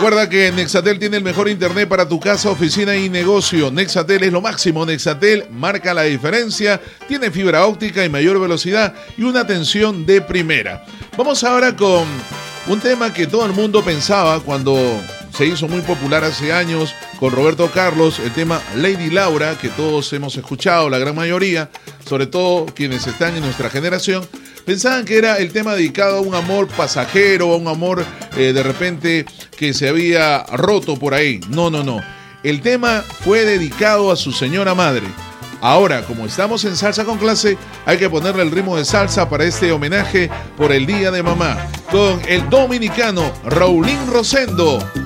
Recuerda que Nexatel tiene el mejor internet para tu casa, oficina y negocio. Nexatel es lo máximo. Nexatel marca la diferencia, tiene fibra óptica y mayor velocidad y una atención de primera. Vamos ahora con un tema que todo el mundo pensaba cuando se hizo muy popular hace años con Roberto Carlos, el tema Lady Laura, que todos hemos escuchado, la gran mayoría, sobre todo quienes están en nuestra generación. Pensaban que era el tema dedicado a un amor pasajero, a un amor de repente que se había roto por ahí. No. El tema fue dedicado a su señora madre. Ahora, como estamos en Salsa con Clase, hay que ponerle el ritmo de salsa para este homenaje por el Día de Mamá. Con el dominicano Raulín Rosendo.